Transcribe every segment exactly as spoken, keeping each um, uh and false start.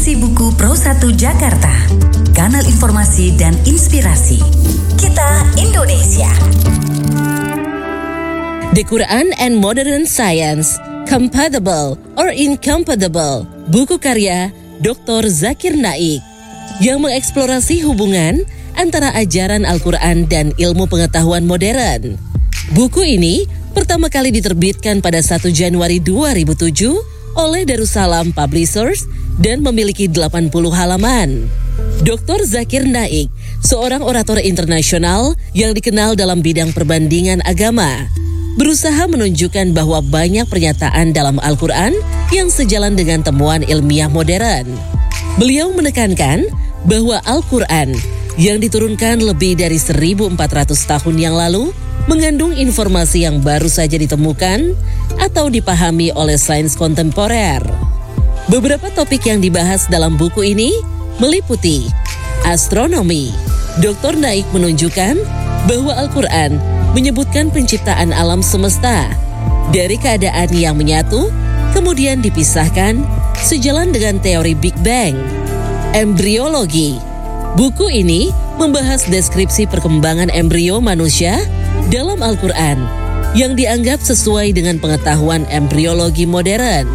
Distribusi buku Pro satu Jakarta. Kanal informasi dan inspirasi. Kita Indonesia. The Quran and Modern Science, Compatible or Incompatible, buku karya Doktor Zakir Naik, yang mengeksplorasi hubungan antara ajaran Al-Quran dan ilmu pengetahuan modern. Buku ini pertama kali diterbitkan pada satu Januari dua ribu tujuh oleh Darussalam Publishers dan memiliki delapan puluh halaman. Doktor Zakir Naik, seorang orator internasional yang dikenal dalam bidang perbandingan agama, berusaha menunjukkan bahwa banyak pernyataan dalam Al-Quran yang sejalan dengan temuan ilmiah modern. Beliau menekankan bahwa Al-Quran yang diturunkan lebih dari seribu empat ratus tahun yang lalu mengandung informasi yang baru saja ditemukan atau dipahami oleh sains kontemporer. Beberapa topik yang dibahas dalam buku ini meliputi astronomi. Doktor Naik menunjukkan bahwa Al-Quran menyebutkan penciptaan alam semesta dari keadaan yang menyatu, kemudian dipisahkan sejalan dengan teori Big Bang. Embriologi. Buku ini membahas deskripsi perkembangan embrio manusia dalam Al-Quran yang dianggap sesuai dengan pengetahuan embriologi modern.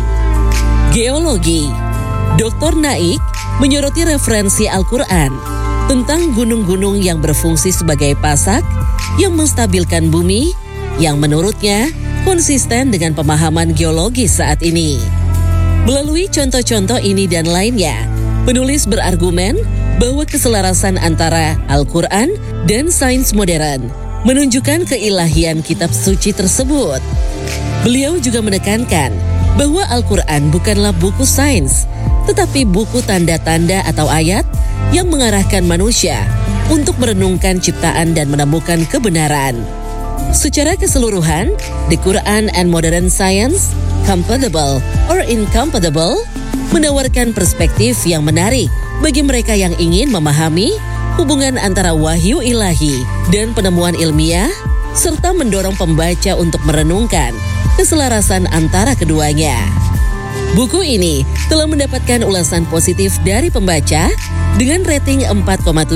Geologi. Doktor Naik menyoroti referensi Al-Quran tentang gunung-gunung yang berfungsi sebagai pasak yang menstabilkan bumi, yang menurutnya konsisten dengan pemahaman geologi saat ini. Melalui contoh-contoh ini dan lainnya, penulis berargumen bahwa keselarasan antara Al-Quran dan sains modern menunjukkan keilahian kitab suci tersebut. Beliau juga menekankan bahwa Al-Quran bukanlah buku sains, tetapi buku tanda-tanda atau ayat yang mengarahkan manusia untuk merenungkan ciptaan dan menemukan kebenaran. Secara keseluruhan, The Quran and Modern Science, Compatible or Incompatible, menawarkan perspektif yang menarik bagi mereka yang ingin memahami hubungan antara wahyu ilahi dan penemuan ilmiah, serta mendorong pembaca untuk merenungkan keselarasan antara keduanya. Buku ini telah mendapatkan ulasan positif dari pembaca dengan rating empat koma tujuh